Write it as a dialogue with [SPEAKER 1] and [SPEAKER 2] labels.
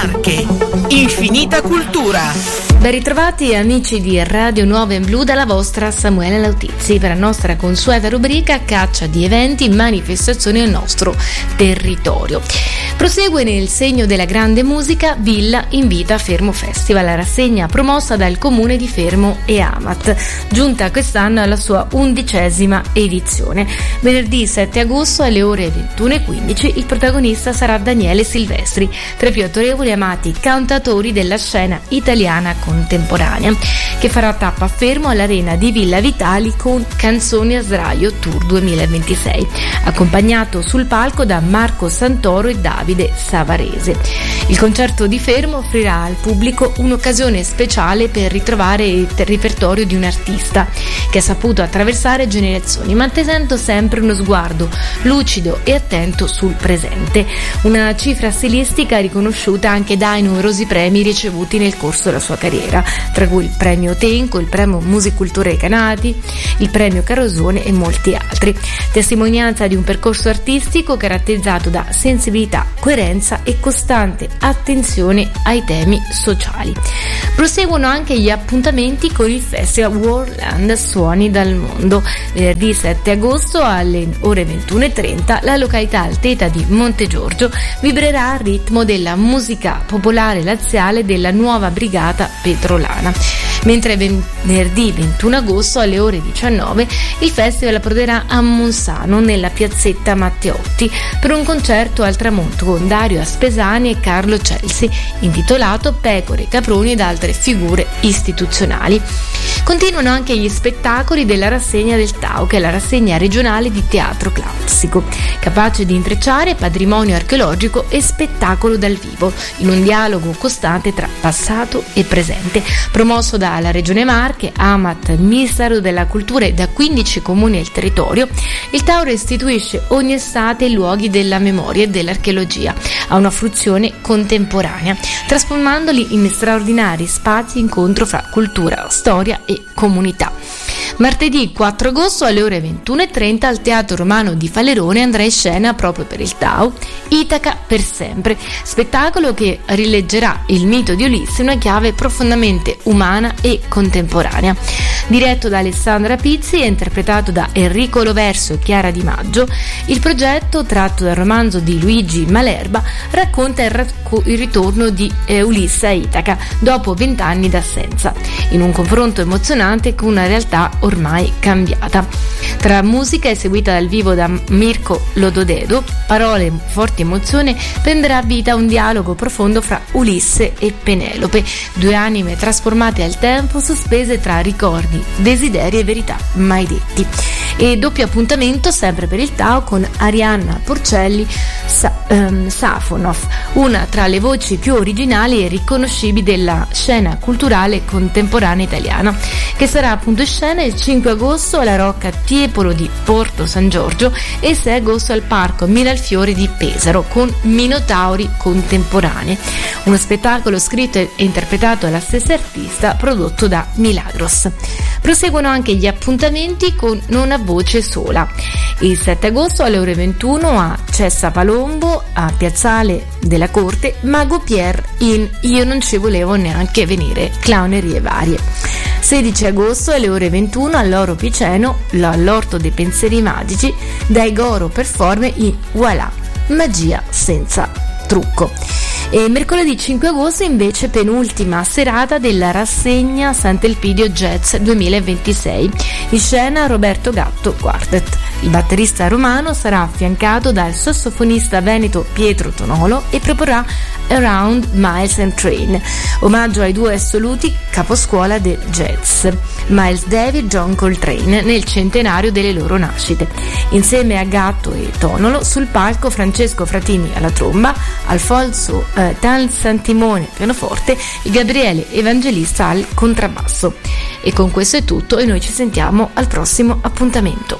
[SPEAKER 1] Marche, infinita cultura.
[SPEAKER 2] Ben ritrovati amici di Radio Nuova in Blu dalla vostra Samuele Lautizzi per la nostra consueta rubrica Caccia di eventi, manifestazioni nel nostro territorio. Prosegue nel segno della grande musica Villa invita Fermo Festival, la rassegna promossa dal comune di Fermo e Amat, giunta quest'anno alla sua 11ª edizione. Venerdì 7 agosto alle ore 21:15 il protagonista sarà Daniele Silvestri, tra i più autorevoli e amati cantatori della scena italiana contemporanea, che farà tappa a Fermo all'Arena di Villa Vitali con Canzoni a Sdraio Tour 2026, accompagnato sul palco da Marco Santoro e Davide Savarese. Il concerto di Fermo offrirà al pubblico un'occasione speciale per ritrovare il repertorio di un artista che ha saputo attraversare generazioni, mantenendo sempre uno sguardo lucido e attento sul presente, una cifra stilistica riconosciuta anche dai numerosi premi ricevuti nel corso della sua carriera, tra cui il premio Tenco, il premio Musicultura Recanati, il premio Carosone e molti altri. Testimonianza di un percorso artistico caratterizzato da sensibilità, coerenza e costante attenzione ai temi sociali. Proseguono anche gli appuntamenti con il Festival Worldland Suoni dal Mondo. Venerdì 7 agosto alle ore 21:30 la località Alteta di Montegiorgio vibrerà al ritmo della musica popolare laziale della nuova brigata petrolana. Mentre venerdì 21 agosto alle ore 19 il festival approderà a Monsano nella piazzetta Matteotti per un concerto al tramonto con Dario Aspesani e Carlo Celsi intitolato Pecore, Caproni ed altre figure istituzionali. Continuano anche gli spettacoli della rassegna del Tao, che è la rassegna regionale di teatro classico, capace di intrecciare patrimonio archeologico e spettacolo dal vivo in un dialogo costante tra passato e presente. Promosso dalla Regione Marche, Amat, Ministero della Cultura e da 15 comuni del territorio, il Tao restituisce ogni estate i luoghi della memoria e dell'archeologia a una fruizione contemporanea, trasformandoli in straordinari spazi incontro fra cultura, storia e comunità. Martedì 4 agosto alle ore 21:30 al Teatro Romano di Falerone andrà in scena, proprio per il Tao, Itaca per sempre, spettacolo che rileggerà il mito di Ulisse in una chiave profondamente umana e contemporanea. Diretto da Alessandra Pizzi e interpretato da Enrico Loverso e Chiara Di Maggio, il progetto, tratto dal romanzo di Luigi Malerba, racconta il ritorno di Ulisse a Itaca dopo 20 anni d'assenza, in un confronto emozionante con una realtà ormai cambiata. Tra musica eseguita dal vivo da Mirko Lododedo, parole e forti emozione, prenderà vita un dialogo profondo fra Ulisse e Penelope, due anime trasformate al tempo, sospese tra ricordi, desideri e verità mai detti. E doppio appuntamento sempre per il Tao con Arianna Porcelli Safonov, una tra le voci più originali e riconoscibili della scena culturale contemporanea italiana, che sarà appunto in scena il 5 agosto alla Rocca Tiepolo di Porto San Giorgio e il 6 agosto al Parco Miralfiore di Pesaro con Minotauri Contemporanei, uno spettacolo scritto e interpretato dalla stessa artista, prodotto da Milagros. Proseguono anche gli appuntamenti con Non a voce sola. Il 7 agosto alle ore 21 a Cessa Palombo, a Piazzale della Corte, Mago Pier in Io non ci volevo neanche venire, clownerie varie. 16 agosto alle ore 21 all'Oro Piceno, all'Orto dei Pensieri Magici, dai Goro Performe in Voilà, magia senza trucco. E mercoledì 5 agosto invece penultima serata della rassegna Sant'Elpidio Jazz 2026, in scena Roberto Gatto Quartet. Il batterista romano sarà affiancato dal sassofonista veneto Pietro Tonolo e proporrà Around Miles and Train, omaggio ai due assoluti caposcuola del jazz, Miles Davis e John Coltrane, nel centenario delle loro nascite. Insieme a Gatto e Tonolo sul palco Francesco Fratini alla tromba, Alfonso Tan Santimone al pianoforte e Gabriele Evangelista al contrabbasso. E con questo è tutto e noi ci sentiamo al prossimo appuntamento.